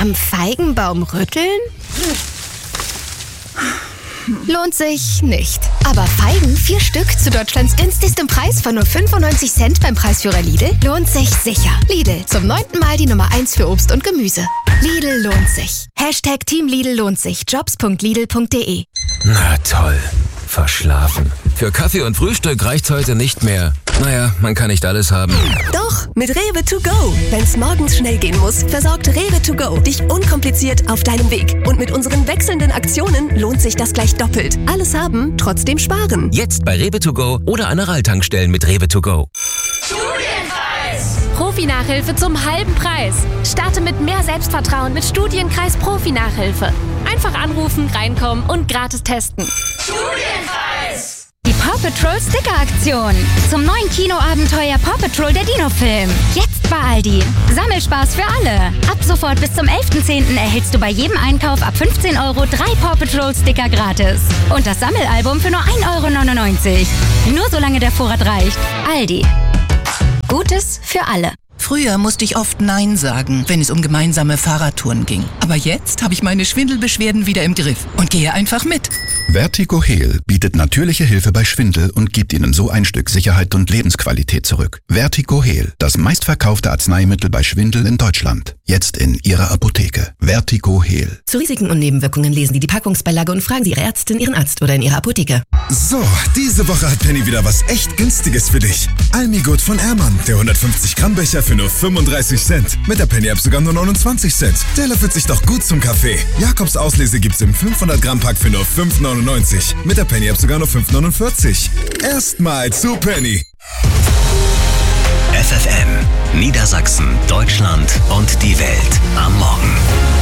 Am Feigenbaum rütteln? Lohnt sich nicht. Aber Feigen, 4 Stück zu Deutschlands günstigstem Preis von nur 95 Cent beim Preisführer Lidl, lohnt sich sicher. Lidl, zum 9. Mal die Nummer 1 für Obst und Gemüse. Lidl lohnt sich. Team Lidl lohnt sich. Jobs.lidl.de. Na toll. Verschlafen. Für Kaffee und Frühstück reicht's heute nicht mehr. Naja, man kann nicht alles haben. Doch, mit Rewe to go. Wenn's morgens schnell gehen muss, versorgt Rewe to go dich unkompliziert auf deinem Weg. Und mit unseren wechselnden Aktionen lohnt sich das gleich doppelt. Alles haben, trotzdem sparen. Jetzt bei Rewe to go oder an der Ralltankstellen mit Rewe to go. Studienkreis! Profi-Nachhilfe zum halben Preis. Starte mit mehr Selbstvertrauen mit Studienkreis Profi-Nachhilfe. Einfach anrufen, reinkommen und gratis testen. Studienkreis! Die Paw Patrol Sticker-Aktion. Zum neuen Kinoabenteuer Paw Patrol der Dino-Film. Jetzt bei Aldi. Sammelspaß für alle. Ab sofort bis zum 11.10. erhältst du bei jedem Einkauf ab 15 € 3 Paw Patrol Sticker gratis. Und das Sammelalbum für nur 1,99 €. Nur solange der Vorrat reicht. Aldi. Gutes für alle. Früher musste ich oft Nein sagen, wenn es um gemeinsame Fahrradtouren ging. Aber jetzt habe ich meine Schwindelbeschwerden wieder im Griff und gehe einfach mit. Vertigo Heal bietet natürliche Hilfe bei Schwindel und gibt Ihnen so ein Stück Sicherheit und Lebensqualität zurück. Vertigo Heal, das meistverkaufte Arzneimittel bei Schwindel in Deutschland. Jetzt in Ihrer Apotheke. Vertigo Heal. Zu Risiken und Nebenwirkungen lesen Sie die Packungsbeilage und fragen Sie Ihre Ärztin, Ihren Arzt oder in Ihrer Apotheke. So, diese Woche hat Penny wieder was echt Günstiges für dich. Almigurt von Ehrmann, der 150 Gramm Becher für nur 35 Cent. Mit der Penny-App sogar nur 29 Cent. Der löffelt sich doch gut zum Kaffee. Jakobs Auslese gibt's im 500 Gramm Pack für nur 5,99. Mit der Penny-App sogar nur 5,49. Erstmal zu Penny. FFN, Niedersachsen, Deutschland und die Welt am Morgen.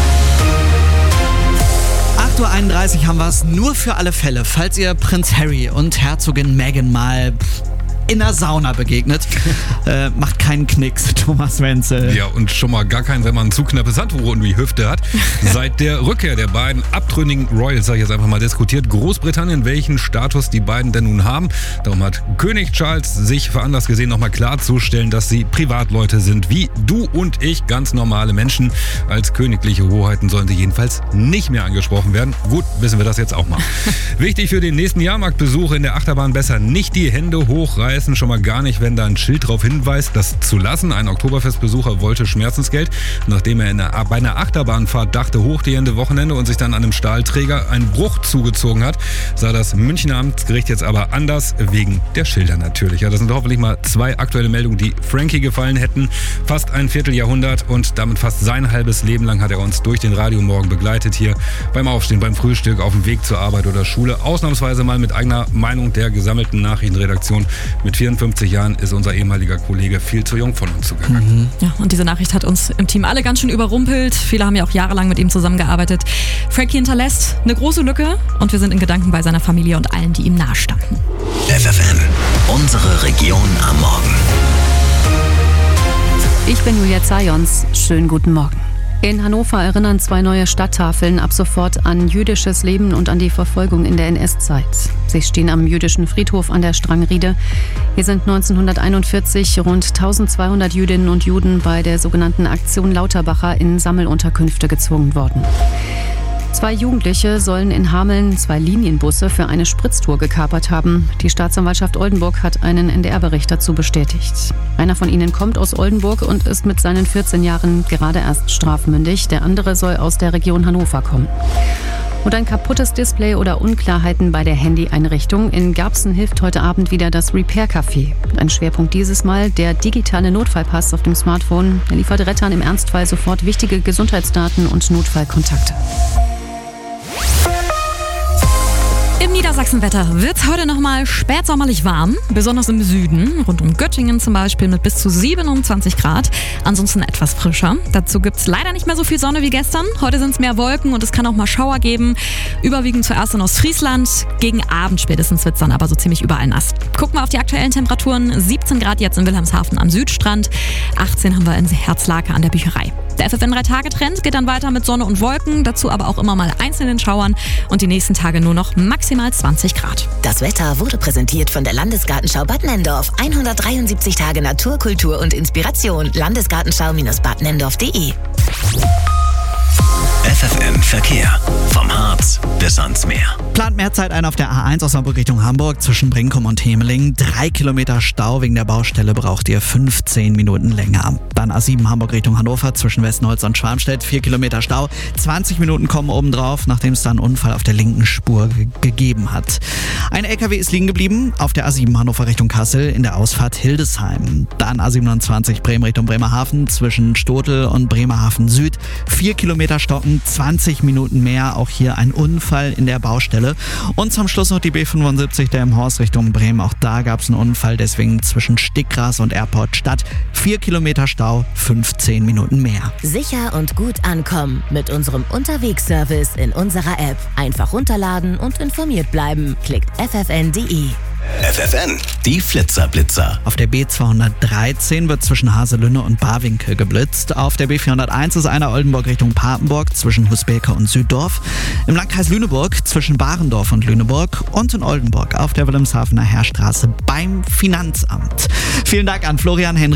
8:31 Uhr haben wir es nur für alle Fälle. Falls ihr Prinz Harry und Herzogin Meghan mal in der Sauna begegnet, macht keinen Knicks, Thomas Wenzel. Ja, und schon mal gar keinen, wenn man ein zu knappes Handtuch um die Hüfte hat. Seit der Rückkehr der beiden abtrünnigen Royals, sag ich jetzt einfach mal, diskutiert Großbritannien, welchen Status die beiden denn nun haben. Darum hat König Charles sich veranlasst gesehen, nochmal klarzustellen, dass sie Privatleute sind, wie du und ich, ganz normale Menschen. Als königliche Hoheiten sollen sie jedenfalls nicht mehr angesprochen werden. Gut, wissen wir das jetzt auch mal. Wichtig für den nächsten Jahrmarktbesuch in der Achterbahn: besser nicht die Hände hochreißen, schon mal gar nicht, wenn da ein Schild drauf hinweist, das zu lassen. Ein Oktoberfestbesucher wollte Schmerzensgeld, nachdem er bei einer Achterbahnfahrt dachte, hoch die Hände, Wochenende, und sich dann an einem Stahlträger einen Bruch zugezogen hat, sah das Münchner Amtsgericht jetzt aber anders, wegen der Schilder natürlich. Ja, das sind hoffentlich mal 2 aktuelle Meldungen, die Frankie gefallen hätten. Fast ein Vierteljahrhundert und damit fast sein halbes Leben lang hat er uns durch den Radiomorgen begleitet, hier beim Aufstehen, beim Frühstück, auf dem Weg zur Arbeit oder Schule. Ausnahmsweise mal mit eigener Meinung der gesammelten Nachrichtenredaktion. Mit 54 Jahren ist unser ehemaliger Kollege viel zu jung von uns zugegangen. Ja, und diese Nachricht hat uns im Team alle ganz schön überrumpelt. Viele haben ja auch jahrelang mit ihm zusammengearbeitet. Frankie hinterlässt eine große Lücke und wir sind in Gedanken bei seiner Familie und allen, die ihm nahestanden. FFN, unsere Region am Morgen. Ich bin Julia Zajons. Schönen guten Morgen. In Hannover erinnern 2 neue Stadttafeln ab sofort an jüdisches Leben und an die Verfolgung in der NS-Zeit. Sie stehen am jüdischen Friedhof an der Strangriede. Hier sind 1941 rund 1200 Jüdinnen und Juden bei der sogenannten Aktion Lauterbacher in Sammelunterkünfte gezwungen worden. 2 Jugendliche sollen in Hameln 2 Linienbusse für eine Spritztour gekapert haben. Die Staatsanwaltschaft Oldenburg hat einen NDR-Bericht dazu bestätigt. Einer von ihnen kommt aus Oldenburg und ist mit seinen 14 Jahren gerade erst strafmündig. Der andere soll aus der Region Hannover kommen. Und ein kaputtes Display oder Unklarheiten bei der Handy-Einrichtung. In Garbsen hilft heute Abend wieder das Repair-Café. Ein Schwerpunkt dieses Mal der digitale Notfallpass auf dem Smartphone. Er liefert Rettern im Ernstfall sofort wichtige Gesundheitsdaten und Notfallkontakte. Im Niedersachsenwetter wird es heute nochmal spätsommerlich warm, besonders im Süden, rund um Göttingen zum Beispiel mit bis zu 27 Grad. Ansonsten etwas frischer. Dazu gibt es leider nicht mehr so viel Sonne wie gestern. Heute sind es mehr Wolken und es kann auch mal Schauer geben. Überwiegend zuerst in Ostfriesland. Gegen Abend spätestens wird es dann aber so ziemlich überall nass. Gucken wir auf die aktuellen Temperaturen. 17 Grad jetzt in Wilhelmshaven am Südstrand. 18 haben wir in Herzlake an der Bücherei. Der FFN-3-Tage-Trend geht dann weiter mit Sonne und Wolken, dazu aber auch immer mal einzelnen Schauern und die nächsten Tage nur noch maximal 20 Grad. Das Wetter wurde präsentiert von der Landesgartenschau Bad Nenndorf. 173 Tage Natur, Kultur und Inspiration. Landesgartenschau-badnenndorf.de FFN Verkehr. Vom Harz bis ans Meer. Plant mehr Zeit ein auf der A1 aus Hamburg Richtung Hamburg zwischen Brinkum und Hemeling. 3 Kilometer Stau wegen der Baustelle braucht ihr 15 Minuten länger. Dann A7 Hamburg Richtung Hannover zwischen Westnholz und Schwarmstedt. 4 Kilometer Stau. 20 Minuten kommen obendrauf, nachdem es da einen Unfall auf der linken Spur gegeben hat. Ein LKW ist liegen geblieben auf der A7 Hannover Richtung Kassel in der Ausfahrt Hildesheim. Dann A27 Bremen Richtung Bremerhaven zwischen Stotel und Bremerhaven Süd. 4 Kilometer stocken, 20 Minuten mehr. Auch hier ein Unfall in der Baustelle. Und zum Schluss noch die B75 der im Horst Richtung Bremen. Auch da gab es einen Unfall, deswegen zwischen Stickgras und Airport Stadt. 4 Kilometer Stau, 15 Minuten mehr. Sicher und gut ankommen mit unserem Unterwegsservice in unserer App. Einfach runterladen und informiert bleiben. Klickt ffn.de. FFN, die Flitzer-Blitzer. Auf der B213 wird zwischen Haselünne und Barwinkel geblitzt. Auf der B401 ist einer Oldenburg Richtung Papenburg zwischen Husbeke und Süddorf. Im Landkreis Lüneburg zwischen Barendorf und Lüneburg und in Oldenburg auf der Wilhelmshavener Heerstraße beim Finanzamt. Vielen Dank an Florian Henry.